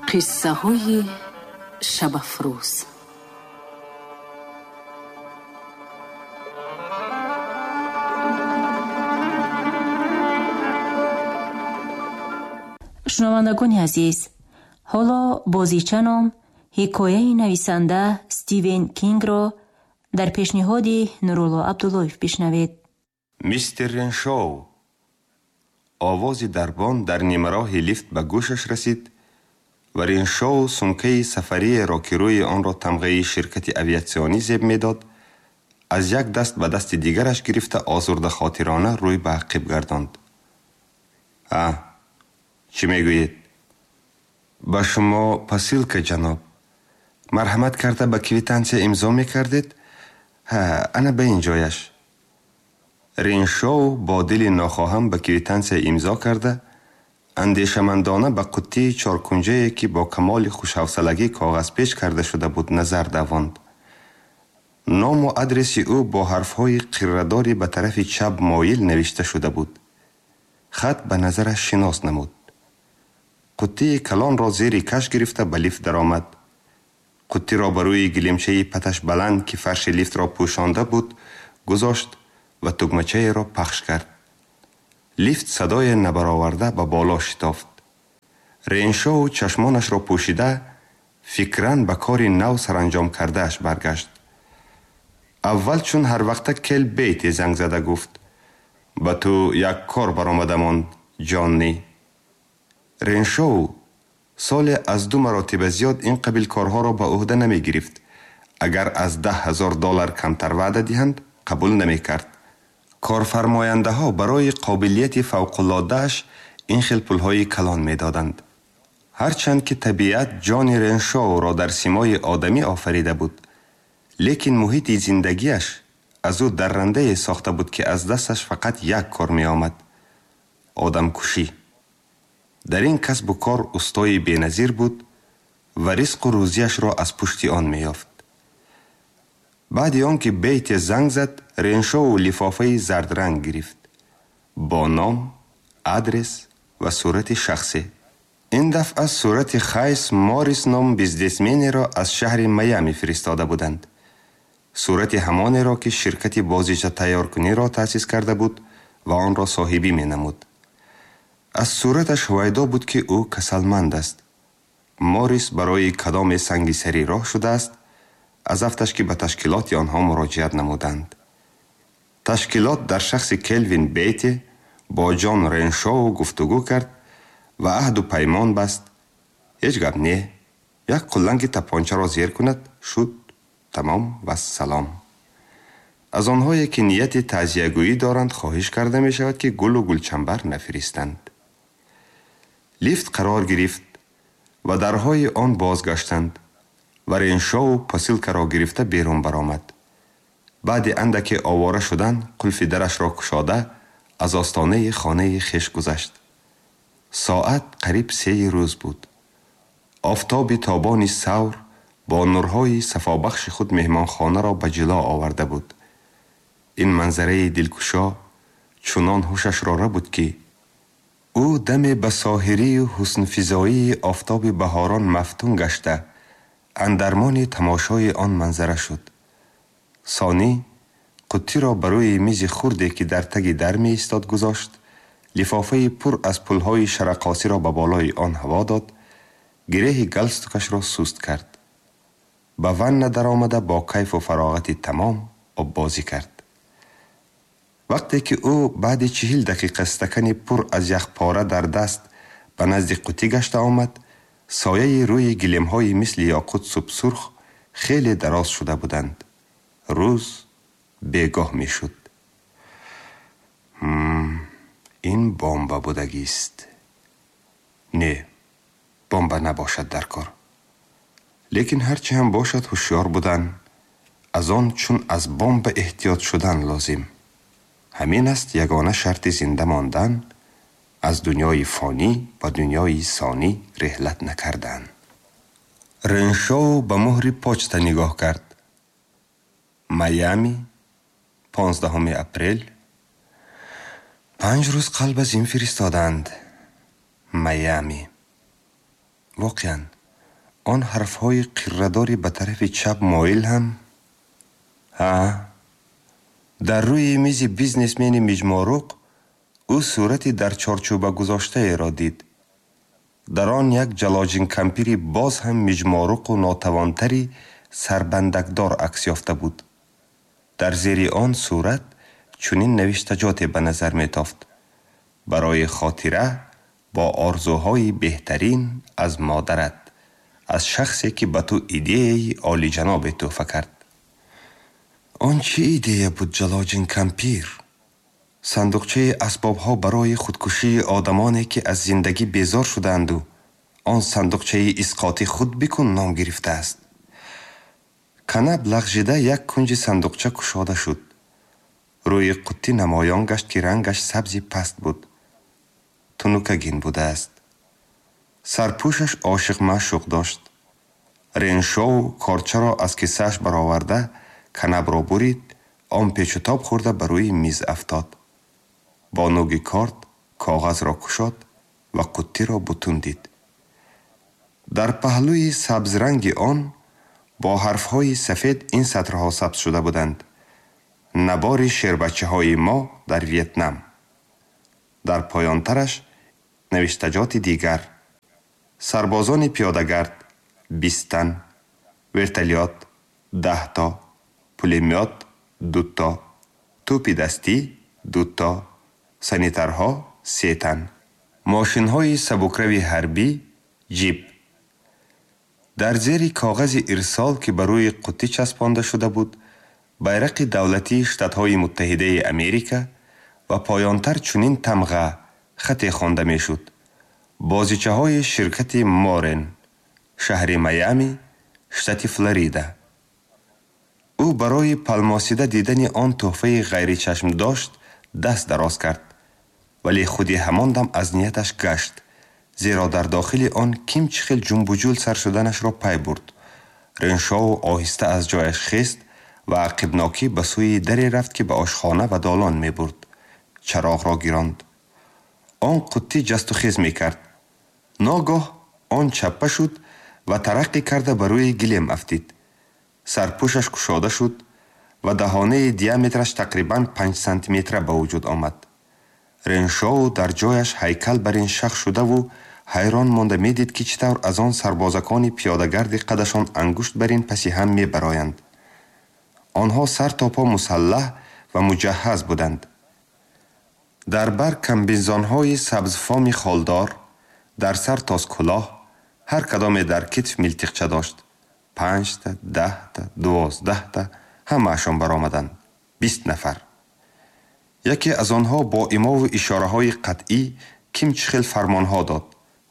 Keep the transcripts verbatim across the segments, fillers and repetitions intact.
قصه‌های شب افروز. шунавандагони азиз, ҳоло бозичаном ҳикояи нависанда Стивен Кингро дар пешниҳоди Нурулло Абдуллоев бишнавед. мистер Реншоу. овози дарбон дар нимароҳи лифт ба гӯшаш расид ва Реншоу сумкаи сафариеро ки рӯи онро тамғаи ширкати авиатсионӣ зеб медод, аз як даст ба дасти дигараш гирифта озурдахотирона рӯй ба ақиб гардонд. а чӣ мегӯед? ба шумо посилка, ҷаноб. марҳамат карда ба квитансия имзо мекардед? ҳа, ана ба ин ҷояш. Реншоу бо дили нохоҳам ба квитансия имзо карда, андешамандона ба қуттии чоркунҷае ки бо камоли хушҳавсалагӣ коғазпеш карда шуда буд назар давонд. ному адреси ӯ бо ҳарфҳои қиррадори ба тарафи чап моил навишта шуда буд. хат ба назараш шинос намуд. қуттии калонро зери каш гирифта ба лифт даромад. қуттиро ба рӯи гилимчаи паташ баланд ки фарши лифтро пӯшонда буд гузошт ва тугмачаеро пахш кард. лифт садое набароварда ба боло шитофт. Реншоу чашмонашро пӯшида, фикран ба кори нав саранҷом кардааш баргашт. аввал чун ҳарвақта Кел Бейти занг зада гуфт: ба ту як кор баромада монд, Ҷонни. Реншоу соле аз ду маротиба зиёд ин қабил корҳоро ба уҳда намегирифт. агар аз даҳ ҳазор доллар камтар ваъда диҳанд, қабул намекард. корфармояндаҳо барои қобилияти фавқуллодааш ин хел пулҳои калон медоданд. ҳарчанд ки табиат ҷони Реншоуро дар симои одамӣ офарида буд, лекин муҳити зиндагиаш аз ӯ даррандае сохта буд ки аз дасташ фақат як кор меомад: одамкушӣ. дар ин касбу кор устои беназир буд ва ризқу рӯзиашро аз пушти он меёфт. баъди он ки Бейте занг зад, Реншоу лифофаи зардранг гирифт бо ном, адрес ва сурати шахсӣ. ин дафъа сурати Хайс Морис ном бизнесменеро аз шаҳри Майами фиристода буданд. сурати ҳамонеро ки ширкати бозича тайёркуниро таъсис карда буд ва онро соҳибӣ менамуд. аз сураташ ҳувайдо буд ки ӯ касалманд аст. Морис барои кадоме сангисарӣ роҳ шудааст, аз афташ ки ба ташкилоти онҳо муроҷиат намуданд. ташкилот дар шахси Келвин Бейти бо Ҷон Реншоу гуфтугӯ кард ва аҳду паймон баст. ҳеҷ гап не, як қулланги тапончаро зер кунад, шуд, тамом ва салом. аз онҳое ки нияти таъзиягӯӣ доранд хоҳиш карда мешавад ки гулу гулчанбар нафиристанд. лифт қарор гирифт ва дарҳои он бозгаштанд ва Реншоу посилкаро гирифта берун баромад. баъди андаке овора шудан қулфи дарашро кушода аз остонаи хонаи хеш гузашт. соат қариб сеи рӯз буд. офтоби тобони савр бо нурҳои сафобахши худ меҳмонхонаро ба ҷило оварда буд. ин манзараи дилкушо чунон ҳушашро рабуд ки ӯ даме ба соҳирию ҳуснфизоии офтоби баҳорон мафтун гашта андармони тамошои он манзара шуд. сонӣ қуттиро ба рӯи мизи хурде ки дар таги дар меистод гузошт, лифофаи пур аз пулҳои шарақосиро ба болои он ҳаво дод, гиреҳи галстукашро суст кард. ба ванна даромада бо кайфу фароғати тамом оббозӣ кард. вақте ки ӯ баъди чиҳил дақиқа стакани пур аз яхпора дар даст ба назди қуттӣ гашта омад, сояи рӯи гилемҳои мисли ёқут субсурх хеле дароз шуда буданд. рӯз бегоҳ мешуд. «Ҳм, ин бомба будагист. Не, бомба набошад дар кор. лекин ҳарчи ҳам бошад ҳушёр будан, аз он чун аз бомба эҳтиёт шудан лозим. ҳамин аст ягона шарти зинда мондан, аз дунёи фонӣ ба дунёи сонӣ реҳлат накардан». Реншоу ба муҳри почта нигоҳ кард. Майами, понздаҳуми апрел. панҷ рӯз қалб аз ин фиристоданд. Майами. воқеан آن حرفهای قره‌داری به طرف چپ مایل هم؟ ها؟ در روی میز بیزنسمن میجماروق او صورتی در چارچوبه گذاشته را دید. در آن یک جلاجین کمپیری باز هم میجماروق و ناتوانتری سربندکدار عکس یافته بود. در زیر آن صورت چنین نوشتجاتی به نظر میتافت: برای خاطره با آرزوهای بهترین از مادرت، از شخصی که به تو ایده عالی جناب تحفه کرد. آن چه ایده بود جلاجین کمپیر؟ صندوقچه اسباب ها برای خودکشی آدمانی که از زندگی بیزار شدند و آن صندوقچه اسقاط خود بکن نام گرفته است. کناب لغزیده یک کنج صندوقچه گشاده شد. روی قطی نمایان گشت که رنگش سبزی پست بود. تنوکگین بوده است. سرپوشش عاشق معشوق داشت. رنشو کارچه را از کیسه‌اش برآورده کناب را برید، آن پیچ و تاب خورده بر روی میز افتاد. با نوک کارت کاغذ را گشاد و قطی را بتون دید. در پهلوی سبز رنگ آن با حرفهای سفید این سطرها ثبت شده بودند: نبار شیربچه های ما در ویتنام. در پایان ترش نوشتجات دیگر: سربازان پیاده‌گرد بیست تن، ورتلیات ده تا، پولمیات دو تا، توپ دستی دو تا، سانیترها سه تن، ماشین های سبکروی حربی جیپ. در زیر کاغذ ارسال که بر روی قطی چسبانده شده بود بیرق دولتی شتات‌های متحده امریکا و پایانتر چنین تمغه خط خوانده میشد: بازیچه های شرکت مارن، شهر میامی، شتات فلوریدا. او برای پالماسیده دیدن آن تحفه غیر چشم داشت دست دراز کرد، ولی خودی همان دم از نیتش گشت، زیرا در داخل آن کیم چخیل جنب و جول سر شدنش را پی برد. رنشاو آهسته از جایش خیست و عقبناکی به سوی دری رفت که به آشخانه و دالان می برد. چراغ را گیراند. آن قطی جست و خیز می کرد. ناگاه آن چپه شد و ترقی کرده بر روی گلیم افتید. سرپوشش گشاده شد و دهانه دیامترش تقریباً پنج سانتی متر به وجود آمد. رنشاو در جایش هیکل بر این شخ شده و حیران مانده می دید که چطور از آن سربازکان پیاده‌گرد قدشان انگشت بر این پسی هم می برایند. آنها سر تا پا مسلح و مجهز بودند. در بر کمبینزان‌های سبز فام خالدار، در سر تاس کلاه، هر کدام در کتف ملتقچه داشت. پنج تا، ده تا، دوازده تا، همه اشان برآمدند. بیست نفر. یکی از آنها با ایما و اشاره های قطعی کیم چخیل فرمان ها داد.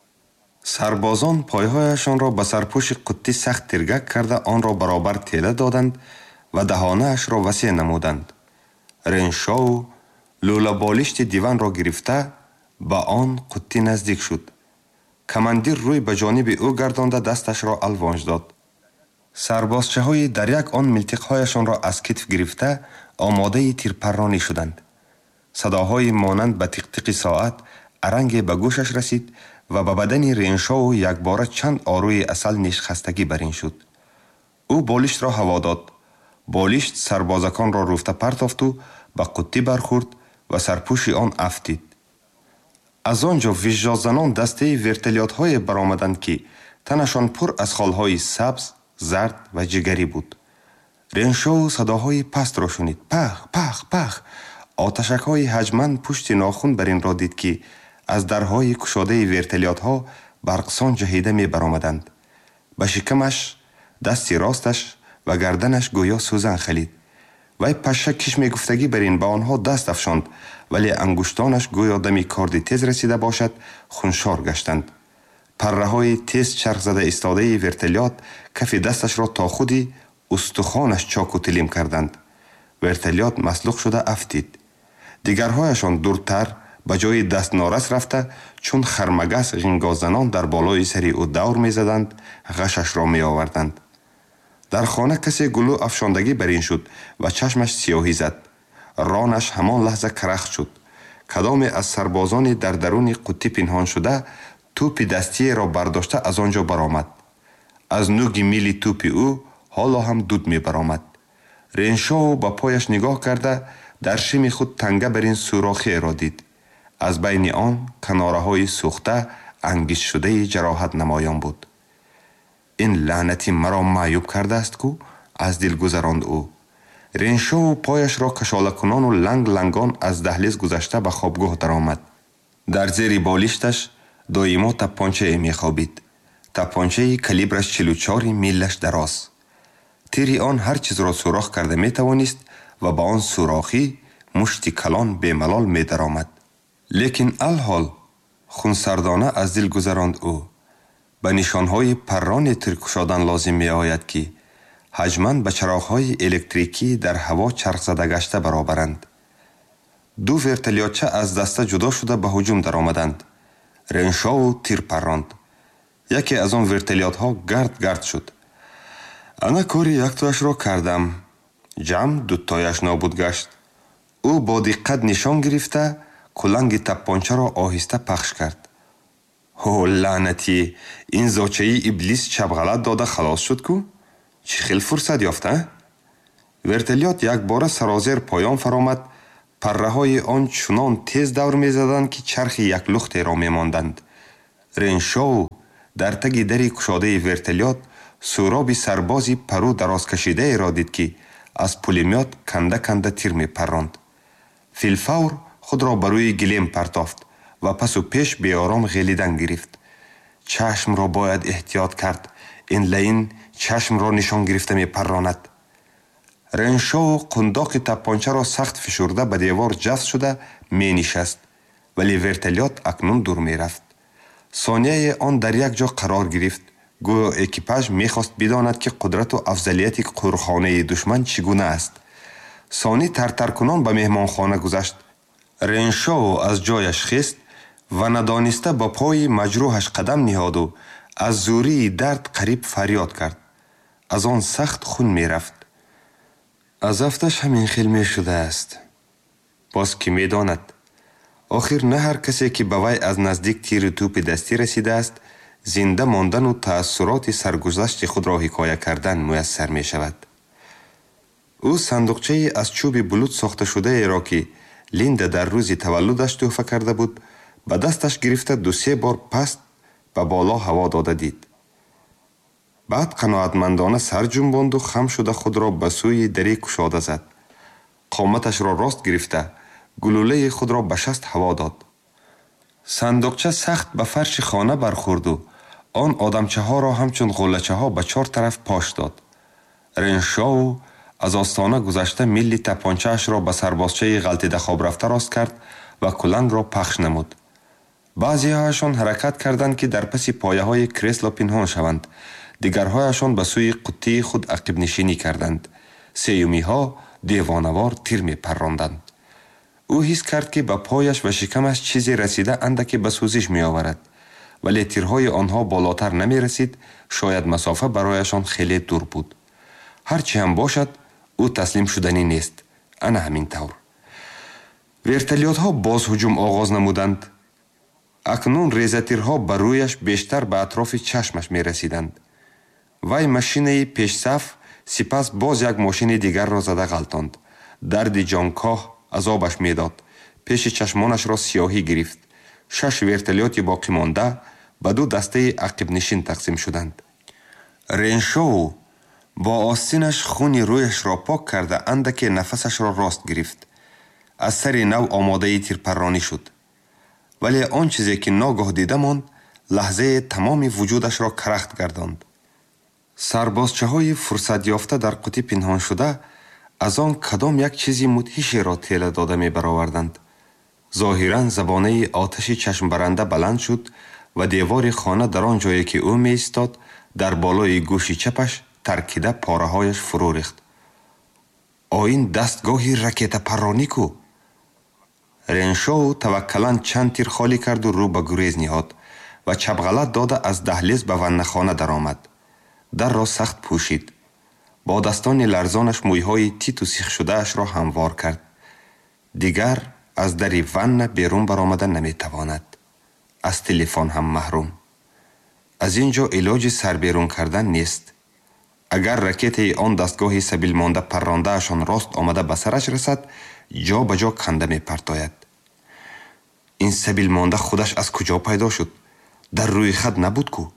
سربازان پایهایشان را به سرپوش قطی سخت ترگک کرده آن را برابر تیله دادند و دهانه اش را وسیع نمودند. رنشاو لوله بالشت دیوان را گرفته به آن قطی نزدیک شد. کماندیر روی به جانب او گردانده دستش را الوانج داد. سربازچه های در یک آن ملتقهایشان را از کتف گرفته آماده تیرپرانی شدند. صداهای مانند به تق تق ساعت ارنگ به گوشش رسید و به بدن رنشاو یک باره چند آروی اصل نشخستگی برین شد. او بالشت را هوا داد. بالشت سربازکان را رفته پرتافت و به قطی برخورد و سرپوش آن افتید. از آنجا ویژازنان دسته ورتلیات های برآمدند که تنشان پر از خالهای سبز، زرد و جگری بود. رنشاو صداهای پست را شنید. پخ پخ پخ. آتشک های حجمند پشت ناخن بر این را دید که از درهای کشاده ورتلیات ها برقسان جهیده می برآمدند. به شکمش، دست راستش و گردنش گویا سوزن خلید. وی پشه کشم گفتگی بر این به آنها دست افشاند، ولی انگشتانش گویا دمی کارد تیز رسیده باشد خونشار گشتند. پره های تیز چرخ زده استاده ورتلیات کف دستش را تا خودی استخوانش چاک و تلیم کردند. ورتلیات مسلوق شده افتید. دیگرهایشان دورتر به جای دست نارس رفته چون خرمگس غنگازنان در بالای سری او دور می زدند غشش را می آوردند. در خانه کسی گلو افشاندگی برین شد و چشمش سیاهی زد. رانش همان لحظه کرخت شد. کدام از سربازان در درون قطی پنهان شده توپ دستی را برداشته از آنجا برآمد. аз нӯги мили тӯпи ӯ ҳоло ҳам дуд мебаромад. Реншоу ба пояш нигоҳ карда дар шими худ танга бар ин сурохиеро дид. аз байни он канораҳои сӯхта ангиштшудаи ҷароҳат намоён буд. ин лаънати маро маъюб кардааст ку, аз дил гузаронд ӯ. Реншоу пояшро кашолакунону ланг-лангон аз даҳлиз гузашта ба хобгоҳ даромад. дар зери болишташ доимо тапончае мехобид. тапончаи калибраш чилу чори миллаш дароз. тири он ҳар чизро сурох карда метавонист ва ба он сурохӣ мушти калон бемалол медаромад. лекин алҳол хунсардона аз дил гузаронд ӯ. ба нишонҳои парроне тиркушодан лозим меояд ки ҳаҷман ба чароғҳои электрикӣ дар ҳаво чархзада гашта баробаранд. ду вертолётча аз даста ҷудо шуда ба ҳуҷум даромаданд. Реншоу тир парронд. яке аз он вертолётҳо гард гард шуд. ана кори яктояшро кардам. ҷамъ дутояш нобуд гашт. ӯ бо диққат нишон гирифта куланги тапончаро оҳиста пахш кард. ҳо лаънатӣ, ин зочаи иблис чапғалат дода халос шуд ку? чӣ хел фурсат ёфта? вертолёт якбора сарозер поён фаромад. парраҳои он чунон тез давр мезаданд ки чархи яклухтеро мемонданд. Реншоу дар таги дари кушодаи вертолёт суроби сарбози пару дарозкашидаеро дид ки аз пулемёт канда-канда тир мепарронд. филфавр худро ба рӯи гилем партофт ва пасу пеш беором ғелидан гирифт. чашмро бояд эҳтиёт кард. ин лаин чашмро нишон гирифта мепарронад. Реншоу қундоқи тапончаро сахт фишурда ба девор ҷаст шуда менишаст, вале вертолёт акнун дур мерафт. сонияе он дар як ҷо қарор гирифт. гӯё экипаж мехост бидонад ки қудрату афзалияти қӯрхонаи душман чӣ гуна аст. сонӣ тартаркунон ба меҳмонхона гузашт. Реншоу аз ҷояш хист ва надониста ба пои маҷрӯҳаш қадам ниҳоду аз зӯрии дард қариб фарёд кард. аз он сахт хун мерафт. аз афташ ҳамин хел мешудааст. боз кӣ медонад? охир на ҳар касе ки ба вай аз наздик тиру тӯпи дастӣ расидааст, зинда мондану таассуроти саргузашти худро ҳикоя кардан муяссар мешавад. ӯ сандуқчаи аз чӯби булут сохташудаеро ки Линда дар рӯзи таваллудаш тӯҳфа карда буд, ба дасташ гирифта ду-се бор паст ба боло ҳаво дода дид. баъд қаноатмандона сар ҷунбонду хам шуда худро ба сӯи дари кушода зад. қоматашро рост гирифта гулӯлаи худро ба шаст ҳаво дод. сандуқча сахт ба фарши хона бархӯрду он одамчаҳоро ҳамчун ғуллачаҳо ба чор тараф пош дод. Реншоу аз остона гузашта милли тапончаашро ба сарбозчаи ғалтида хобрафта рост кард ва кулангро пахш намуд. баъзеҳояшон ҳаракат карданд ки дар паси пояҳои кресло пинҳон шаванд. дигарҳояшон ба сӯи қуттии худ ақибнишинӣ карданд. сеюмиҳо девонавор тир мепарронданд. ӯ ҳис кард ки ба пояш ва шикамаш чизе расида андаке ба сӯзиш меоварад, вале тирҳои онҳо болотар намерасид. шояд масофа барояшон хеле дур буд. ҳар чӣ ҳам бошад, ӯ таслим шуданӣ нест. ана ҳамин тавр. вертолётҳо боз ҳуҷум оғоз намуданд. акнун резатирҳо ба рӯяш бештар ба атрофи чашмаш мерасиданд. вай машинаи пешсаф, сипас боз як мошини дигарро зада ғалтонд. дарди ҷонкоҳ азобаш медод. пеши чашмонашро сиёҳӣ гирифт. шаш вертолёти боқимонда ба ду дастаи ақибнишин тақсим шуданд. Реншоу бо остинаш хуни рӯяшро пок карда андаке нафасашро рост гирифт. аз сари нав омодаи тирпарронӣ шуд. вале он чизе ки ногоҳ дида монд, лаҳзае тамоми вуҷудашро карахт гардонд. сарбозчаҳои фурсатёфта дар қутӣ пинҳон шуда аз он кадом як чизи мудҳишеро тела дода мебароварданд. зоҳиран забонаи оташи чашмбаранда баланд шуд ва девори хона дар он ҷое ки ӯ меистод, дар болои гӯши чапаш таркида пораҳояш фурӯ рехт. оин дастгоҳи ракетапарронӣ ку? Реншоу таваккалан чанд тир холӣ карду рӯ ба гурез ниҳод ва чапғалат дода аз даҳлиз ба ваннахона даромад. дарро сахт пӯшид. бо дастони ларзонаш мӯйҳои титу сихшудаашро ҳамвор кард. дигар аз дари ванна берун баромада наметавонад. аз телефон ҳам маҳрум. аз ин ҷо илоҷи сарберун кардан нест. агар ракетаи он дастгоҳи сабилмонда паррондаашон рост омада ба сараш расад, ҷо ба ҷо канда мепартояд. ин сабилмонда худаш аз куҷо пайдо шуд? дар рӯи хат набуд ку?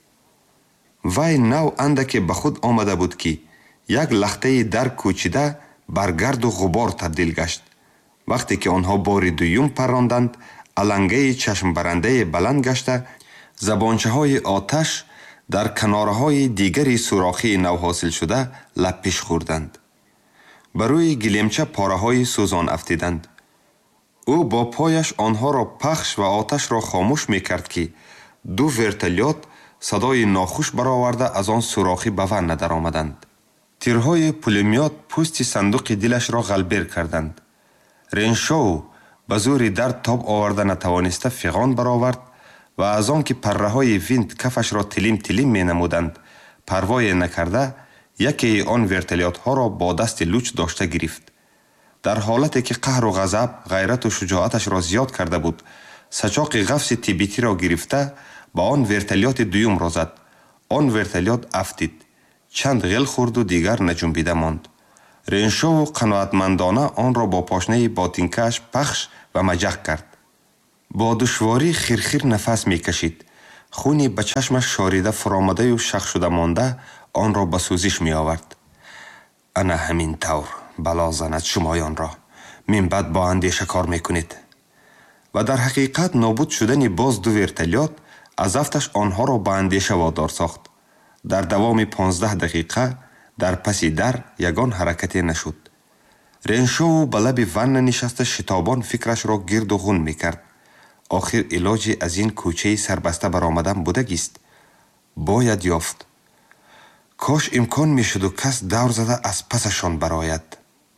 вай нав андаке ба худ омада буд ки як лахтаи дар кӯчида бар гарду ғубор табдил гашт. вақте ки онҳо бори дуюм парронданд, алангаи чашмбарандае баланд гашта, забончаҳои оташ дар канораҳои дигари сурохии навҳосилшуда лаппиш хӯрданд. ба рӯи гилемча пораҳои сӯзон афтиданд. ӯ бо пояш онҳоро пахш ва оташро хомӯш мекард ки ду вертолёт садои нохуш бароварда аз он сурохӣ ба ванна даромаданд. тирҳои пулемёт пӯсти сандуқи дилашро ғалбер карданд. реншоу ба зӯри дард тоб оварда натавониста фиғон баровард ва аз он ки парраҳои винт кафашро тилим-тилим менамуданд, парвое накарда якеи он вертолётҳоро бо дасти луч дошта гирифт. дар ҳолате ки қаҳру ғазаб ғайрату шуҷоаташро зиёд карда буд, сачоқи ғафси тибитиро гирифта ба он вертолёти дуюмро зад. он вертолёт афтид, чанд ғил хӯрду дигар наҷунбида монд. реншоу қаноатмандона онро бо пошнаи ботинкааш пахш ва маҷақ кард. бо душворӣ хирхир нафас мекашид. хуни ба чашмаш шорида фуромадаю шахшуда монда онро ба сӯзиш меовард. ана ҳамин тавр бало занад шумоёнро, минбаъд бо андеша кор мекунед. ва дар ҳақиқат нобуд шудани боз ду вертолёт аз афташ онҳоро ба андеша водор сохт. дар давоми понздаҳ дақиқа дар паси дар ягон ҳаракате нашуд. реншоу ба лаби ванна нишаста шитобон фикрашро гирду ғун мекард. охир илоҷи аз ин кӯчаи сарбаста баромадан будагист. бояд ёфт. кош имкон мешуду кас давр зада аз пасашон барояд.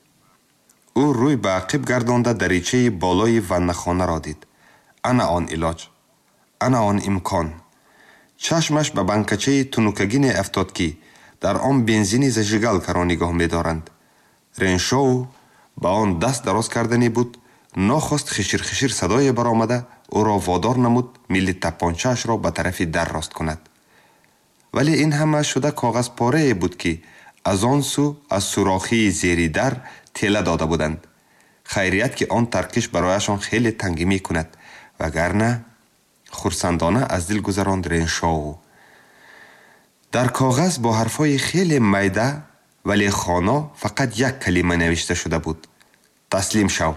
ӯ рӯй ба ақиб гардонда даричаи болои ваннахонаро дид. ана он илоҷ, ана он имкон. чашмаш ба банкачаи тунукагине афтод ки дар он бензини зажигалкаро нигоҳ медоранд. реншоу ба он даст дароз кардани буд, нохост хишир-хишир садое баромада ӯро водор намуд милли тапончаашро ба тарафи дар рост кунад. вале ин ҳама шуда коғазпорае буд ки аз он сӯ аз сурохии зери дар тела дода буданд. хайрият ки он тарқиш барояшон хеле тангӣ мекунад, вагарна хурсандона аз дил гузаронд реншоу. дар коғаз бо ҳарфҳои хеле майда вале хоно фақат як калима навишта шуда буд: таслим шав.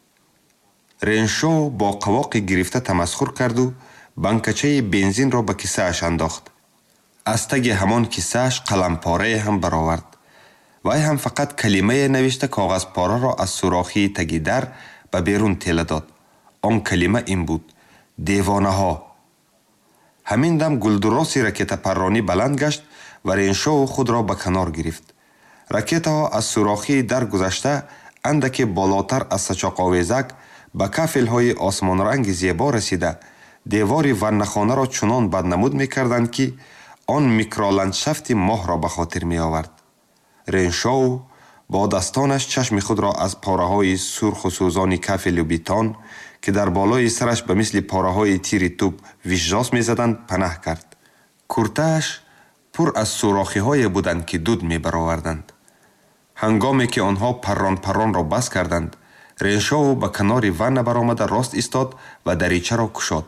реншоу бо қавоқи гирифта тамасхур карду банкачаи бензинро ба кисааш андохт. аз таги ҳамон кисааш қалампорае ҳам баровард. вай ҳам фақат калимае навишта коғазпораро аз сурохии таги дар ба берун тела дод. он калима ин буд: девонаҳо. ҳамин дам гулдуроси ракетапарронӣ баланд гашт ва реншоу худро ба канор гирифт. ракетаҳо аз сурохии дар гузашта андаке болотар аз сачоқовезак ба кафелҳои осмонранги зебо расида, девори ваннахонаро чунон баднамуд мекарданд ки он микроландшафти моҳро ба хотир меовард. реншоу бо дастонаш чашми худро аз пораҳои сурху сӯзони кафелу битон, ки дар болои сараш ба мисли пораҳои тири туб вижжос мезаданд, панаҳ кард. куртааш пур аз сурохиҳое буданд ки дуд мебароварданд. ҳангоме ки онҳо паррон-парронро бас карданд, реншоу ба канори ванна баромада рост истод ва даричаро кушод.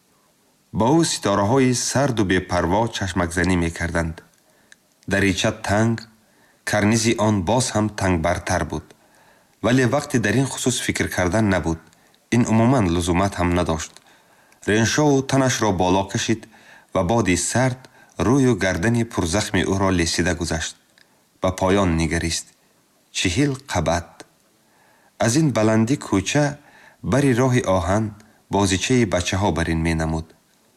ба ӯ ситораҳои сарду бепарво чашмакзанӣ мекарданд. дарича танг, карнизи он боз ҳам тангбартар буд. вале вақте дар ин хусус фикр кардан набуд. ин умуман лузумат ҳам надошт. реншоу танашро боло кашид ва боди сард рӯю гардани пурзахми ӯро лесида гузашт. ба поён нигарист. чиҳил қабат. аз ин баландӣ кӯча бари роҳи оҳан бозичаи бачаҳо бар ин менамуд.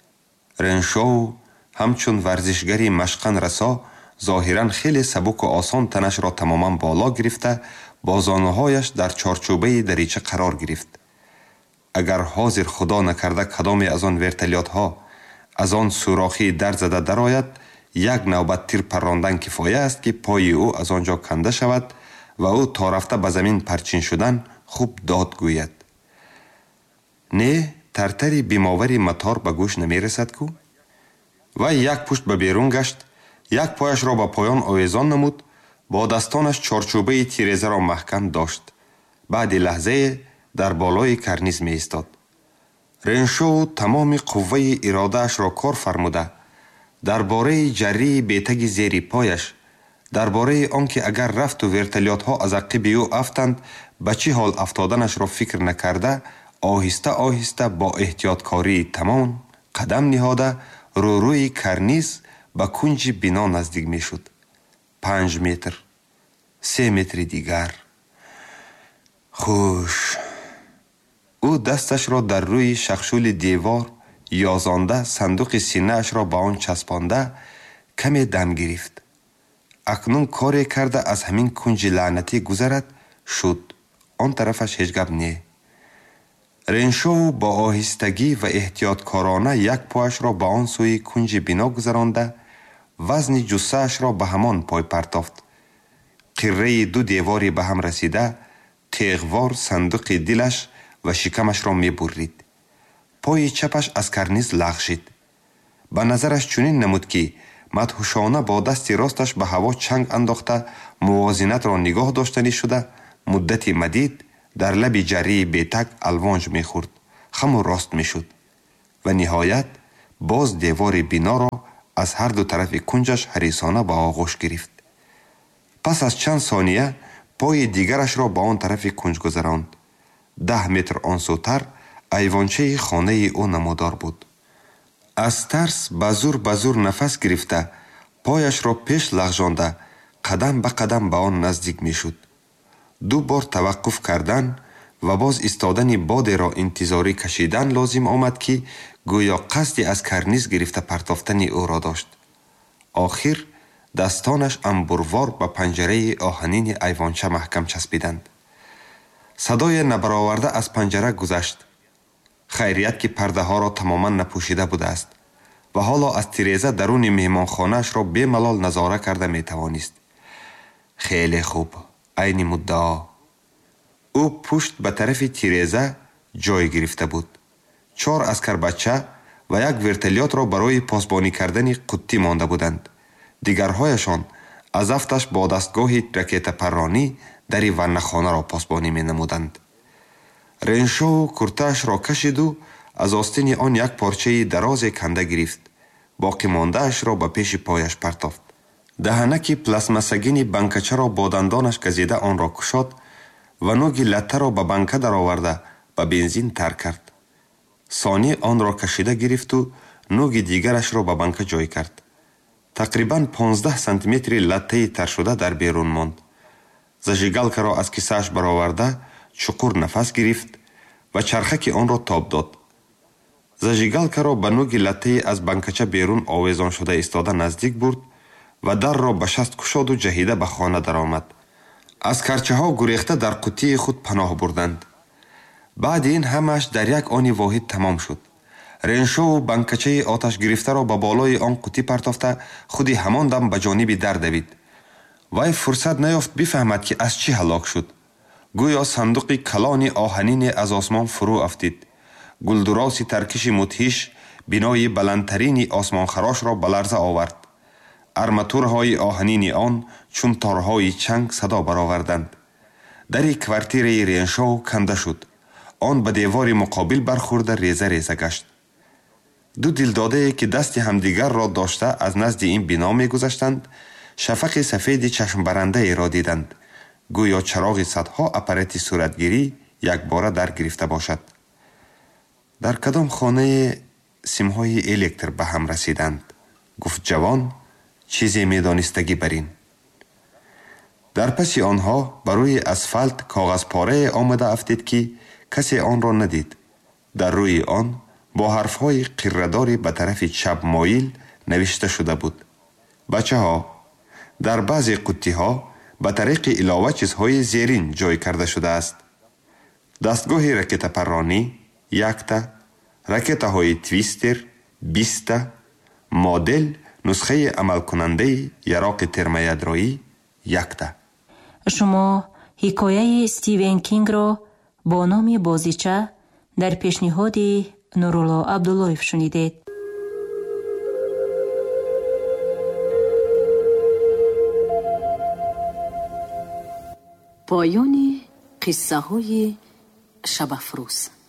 реншоу ҳамчун варзишгари машқан расо зоҳиран хеле сабуку осон танашро тамоман боло гирифта, бо зонуҳояш дар чорчӯбаи дарича қарор гирифт. агар ҳозир худо накарда кадоме аз он вертолётҳо аз он сурохии дар зада дарояд, як навбат тир паррондан кифоя аст ки пои ӯ аз он ҷо канда шавад ва ӯ то рафта ба замин парчин шудан хуб дод гӯяд. не тартари бимовари матор ба гӯш намерасад кӯ? вай як пушт ба берун гашт, як пояшро ба поён овезон намуд, бо дастонаш чорчӯбаи тирезаро маҳкам дошт. баъди лаҳзае дар болои карниз меистод. реншоу тамоми қувваи иродаашро кор фармуда, дар бораи ҷаррии бетаги зери пояш, дар бораи он ки агар рафту вертолётҳо аз ақиби ӯ афтанд ба чӣ ҳол афтоданашро фикр накарда, оҳиста оҳиста бо эҳтиёткории тамом қадам ниҳода рӯрӯи карниз ба кунҷи бино наздик мешуд. панҷ метр, се метри дигар. хуш. ӯ дасташро дар рӯи шахшули девор ёзонда, сандуқи синаашро ба он часпонда, каме дам гирифт. акнун коре карда аз ҳамин кунҷи лаънатӣ гузарад, шуд. он тарафаш ҳеҷ гап не. реншоу бо оҳистагӣ ва эҳтиёткорона як пояшро ба он сӯи кунҷи бино гузаронда, вазни ҷуссаашро ба ҳамон пой партофт. қирраи ду девори ба ҳам расида, теғвор сандуқи дилаш ва шикамашро мебуррид. пои чапаш аз карниз лағжид. ба назараш чунин намуд ки мадҳушона бо дасти росташ ба ҳаво чанг андохта, мувозинатро нигоҳ доштанӣ шуда, муддати мадид дар лаби ҷаррии бетаг алвонҷ мехӯрд, хаму рост мешуд ва ниҳоят боз девори биноро аз ҳарду тарафи кунҷаш ҳарисона ба оғӯш гирифт. пас аз чанд сония пои дигарашро ба он тарафи кунҷ гузаронд. даҳ метр он сӯтар айвончаи хонаи ӯ намудор буд. аз тарс ба зур ба зур нафас гирифта, пояшро пеш лағжонда, қадам ба қадам ба он наздик мешуд. ду бор таваққуф кардан ва боз истодани бодеро интизорӣ кашидан лозим омад ки гӯё қасди аз карниз гирифта партофтани ӯро дошт. охир дастонаш амбурвор ба панҷараи оҳанини айвонча маҳкам часпиданд. садое набароварда аз панҷара гузашт. хайрият ки пардаҳоро тамоман напӯшида будааст ва ҳоло аз тиреза даруни меҳмонхонаашро бемалол назора карда метавонист. хеле хуб, айни муддао. ӯ пушт ба тарафи тиреза ҷой гирифта буд. чор аскарбача ва як вертолётро барои посбонӣ кардани қуттӣ монда буданд. дигарҳояшон аз афташ бо дастгоҳи ракетапарронӣ дари ваннахонаро посбонӣ менамуданд. реншоу куртаашро кашиду аз остини он як порчаи дарозе канда гирифт. боқӣ мондаашро ба пеши пояш партофт. даҳанаки пластмассагини банкачаро бо дандонаш газида онро кушод ва нӯги латтаро ба банка дароварда ба бензин тар кард. сони онро кашида гирифту нӯги дигарашро ба банка ҷой кард. тақрибан понздаҳ сантиметри латтаи таршуда дар берун монд. зажигалкаро аз кисааш бароварда чуқур нафас гирифт ва чархаки онро тоб дод. зажигалкаро ба нӯги латтаи аз банкача берун овезон шуда истода наздик бурд ва дарро ба шаст кушоду ҷаҳида ба хона даромад. аз карчаҳо гурехта дар қуттии худ паноҳ бурданд. баъди ин ҳамааш дар як они воҳид тамом шуд. реншоу банкачаи оташ гирифтаро ба болои он қуттӣ партофта, худи ҳамон дам ба ҷониби дар давид. вай фурсат наёфт бифаҳмад ки аз чӣ ҳалок шуд. гӯё сандуқи калони оҳанине аз осмон фурӯ афтид. гулдуроси таркиши мудҳиш бинои баландтарини осмонхарошро ба ларза овард. арматурҳои оҳанини он чун торҳои чанг садо бароварданд. дари квартираи реншоу канда шуд. он ба девори муқобил бархӯрда реза реза гашт. ду дилдодае ки дасти ҳамдигарро дошта аз назди ин бино мегузаштанд, шафақи сафеди чашмбарандаеро диданд. гӯё чароғи садҳо аппарати суратгирӣ якбора дар гирифта бошад. дар кадом хонае симҳои электр ба ҳам расиданд, гуфт ҷавон чизе медонистагӣ бар ин. дар паси онҳо ба рӯи асфалт коғазпорае омада афтид ки касе онро надид. дар рӯи он бо ҳарфҳои қиррадори ба тарафи чап моил навишта шуда буд: бачаҳо, дар баъзе қуттиҳо ба тариқи илова чизҳои зерин ҷой карда шудааст. дастгоҳи ракетапарронӣ якта, ракетаҳои твистер биста, модел нусхаи амалкунандаи яроқи термоядроӣ якта. шумо ҳикояи Стивен Кингро бо номи Бозича дар пешниҳоди Нурулло Абдуллоев шунидед. پایان قصه های شب افروز.